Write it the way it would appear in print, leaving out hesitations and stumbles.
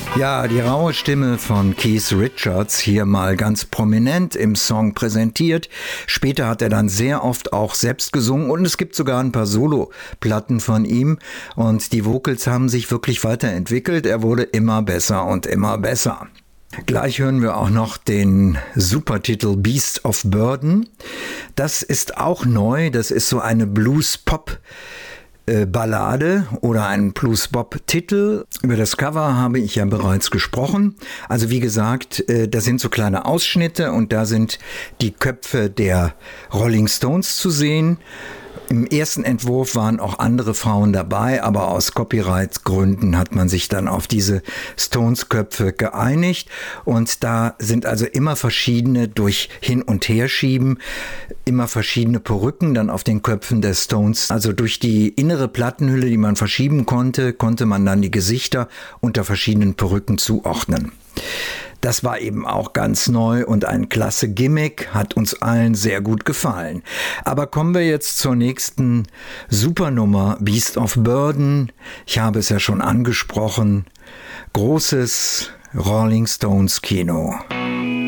Ja, die raue Stimme von Keith Richards hier mal ganz prominent im Song präsentiert. Später hat er dann sehr oft auch selbst gesungen und es gibt sogar ein paar Solo-Platten von ihm und die Vocals haben sich wirklich weiterentwickelt. Er wurde immer besser und immer besser. Gleich hören wir auch noch den Supertitel Beast of Burden. Das ist auch neu, das ist so eine Blues-Pop- Ballade oder ein Blues-Bop-Titel. Über das Cover habe ich ja bereits gesprochen. Also wie gesagt, da sind so kleine Ausschnitte und da sind die Köpfe der Rolling Stones zu sehen. Im ersten Entwurf waren auch andere Frauen dabei, aber aus Copyright-Gründen hat man sich dann auf diese Stones-Köpfe geeinigt. Und da sind also immer verschiedene durch Hin- und Herschieben, immer verschiedene Perücken dann auf den Köpfen der Stones. Also durch die innere Plattenhülle, die man verschieben konnte, konnte man dann die Gesichter unter verschiedenen Perücken zuordnen. Das war eben auch ganz neu und ein klasse Gimmick, hat uns allen sehr gut gefallen. Aber kommen wir jetzt zur nächsten Supernummer, Beast of Burden. Ich habe es ja schon angesprochen. Großes Rolling Stones Kino.